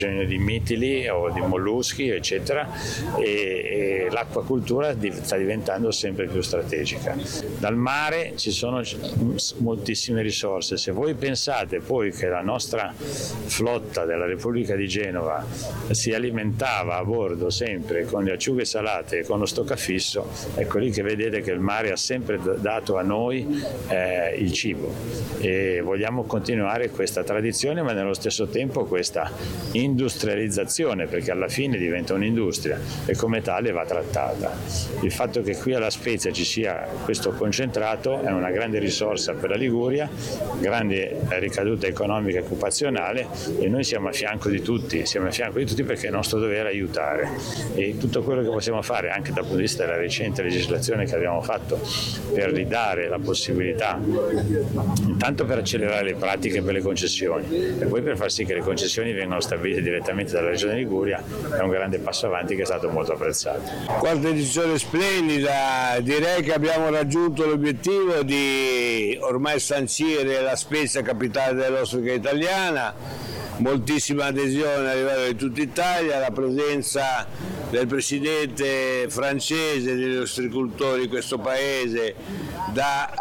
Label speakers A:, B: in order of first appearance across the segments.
A: di mitili o di molluschi eccetera, e l'acquacoltura sta diventando sempre più strategica. Dal mare ci sono moltissime risorse. Se voi pensate poi che la nostra flotta della Repubblica di Genova si alimentava a bordo sempre con le acciughe salate e con lo stoccafisso, ecco lì che vedete che il mare ha sempre dato a noi il cibo, e vogliamo continuare questa tradizione, ma nello stesso tempo questa industrializzazione, perché alla fine diventa un'industria e come tale va trattata. Il fatto che qui alla Spezia ci sia questo concentrato è una grande risorsa per la Liguria, grande ricaduta economica e occupazionale, e noi siamo a fianco di tutti perché è il nostro dovere aiutare, e tutto quello che possiamo fare anche dal punto di vista della recente legislazione che abbiamo fatto per ridare la possibilità, intanto per accelerare le pratiche per le concessioni e poi per far sì che le concessioni vengano stabilite direttamente dalla Regione Liguria, è un grande passo avanti che è stato molto apprezzato.
B: Quarta edizione splendida, direi che abbiamo raggiunto l'obiettivo di ormai sancire la Spezia capitale dell'ostrica italiana, moltissima adesione a livello di tutta Italia, la presenza del presidente francese degli ostricoltori di questo paese dà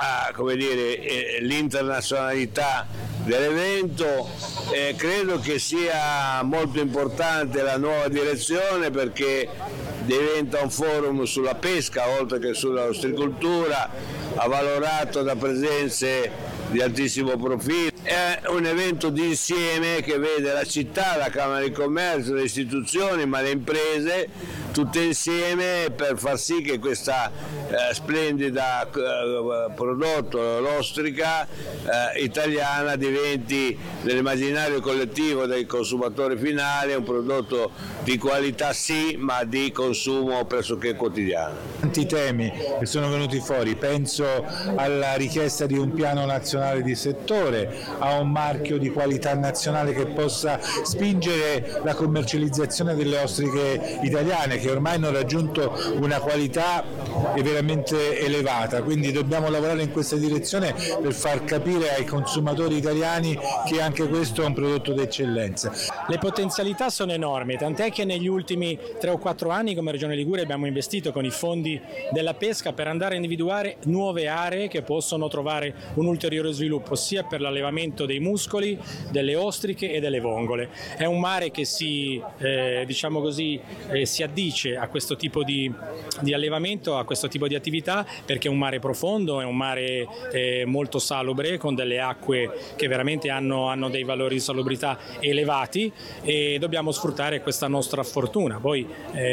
B: l'internazionalità dell'evento. Credo che sia molto importante la nuova direzione, perché diventa un forum sulla pesca oltre che sulla ostricoltura, avvalorato da presenze di altissimo profilo. È un evento di insieme che vede la città, la Camera di Commercio, le istituzioni, ma le imprese tutte insieme per far sì che questa splendida prodotto, l'ostrica italiana, diventi nell'immaginario collettivo del consumatore finale un prodotto di qualità sì, ma di consumo pressoché quotidiano.
C: Tanti temi che sono venuti fuori, penso alla richiesta di un piano nazionale di settore, a un marchio di qualità nazionale che possa spingere la commercializzazione delle ostriche italiane, che ormai hanno raggiunto una qualità veramente elevata, quindi dobbiamo lavorare in questa direzione per far capire ai consumatori italiani che anche questo è un prodotto d'eccellenza.
D: Le potenzialità sono enormi, tant'è che negli ultimi 3 o 4 anni come Regione Liguria abbiamo investito con i fondi della pesca per andare a individuare nuove aree che possono trovare un ulteriore sviluppo sia per l'allevamento dei muscoli, delle ostriche e delle vongole. È un mare che si addice a questo tipo di allevamento, a questo tipo di attività, perché è un mare profondo, è un mare molto salubre, con delle acque che veramente hanno dei valori di salubrità elevati, e dobbiamo sfruttare questa nostra fortuna. Poi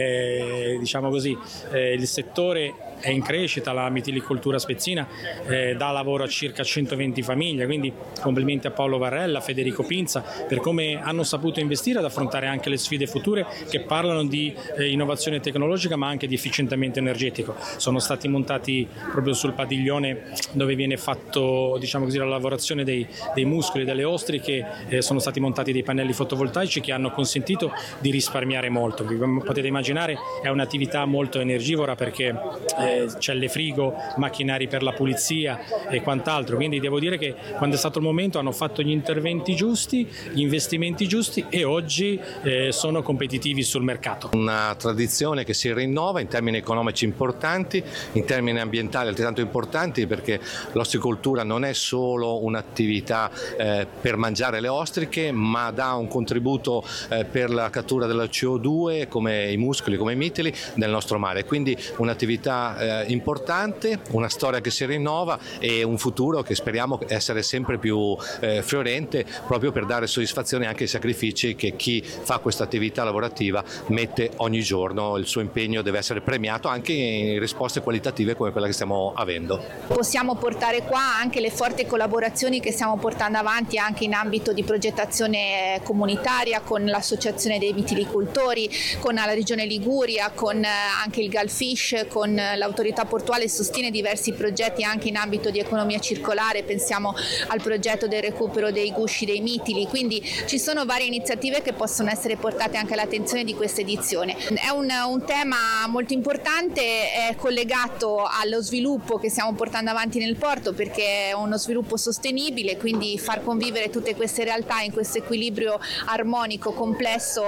D: il settore è in crescita, la mitilicoltura spezzina dà lavoro a circa 120 famiglie, quindi complimenti a Paolo Varrella, Federico Pinza per come hanno saputo investire ad affrontare anche le sfide future che parlano di innovazione tecnologica ma anche di efficientamento energetico. Sono stati montati proprio sul padiglione dove viene fatto la lavorazione dei muscoli delle ostriche, sono stati montati dei pannelli fotovoltaici che hanno consentito di risparmiare molto. Come potete immaginare è un'attività molto energivora, perché celle frigo, macchinari per la pulizia e quant'altro, quindi devo dire che quando è stato il momento hanno fatto gli interventi giusti, gli investimenti giusti, e oggi sono competitivi sul mercato.
E: Una tradizione che si rinnova in termini economici importanti, in termini ambientali altrettanto importanti, perché l'ostricoltura non è solo un'attività per mangiare le ostriche, ma dà un contributo per la cattura della CO2 come i muscoli, come i mitili nel nostro mare, quindi un'attività importante, una storia che si rinnova e un futuro che speriamo essere sempre più fiorente, proprio per dare soddisfazione anche ai sacrifici che chi fa questa attività lavorativa mette ogni giorno. Il suo impegno deve essere premiato anche in risposte qualitative come quella che stiamo avendo.
F: Possiamo portare qua anche le forti collaborazioni che stiamo portando avanti anche in ambito di progettazione comunitaria con l'associazione dei vitilicoltori, con la Regione Liguria, con anche il Galfish, con l'autorità portuale sostiene diversi progetti anche in ambito di economia circolare pensiamo al progetto del recupero dei gusci dei mitili, quindi ci sono varie iniziative che possono essere portate anche all'attenzione di questa edizione. È un tema molto importante, è collegato allo sviluppo che stiamo portando avanti nel porto, perché è uno sviluppo sostenibile, quindi far convivere tutte queste realtà in questo equilibrio armonico complesso